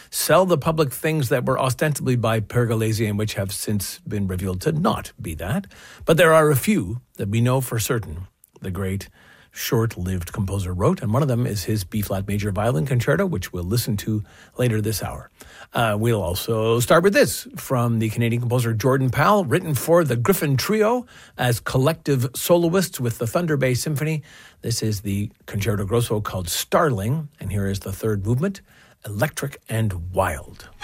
sell the public things that were ostensibly by Pergolesi and which have since been revealed to not be that. But there are a few that we know for certain the great short-lived composer wrote, and one of them is his B-flat major violin concerto, which we'll listen to later this hour. We'll also start with this from the Canadian composer Jordan Powell, written for the Griffin Trio as collective soloists with the Thunder Bay Symphony. This is the Concerto Grosso called Starling, and here is the third movement, Electric and Wild.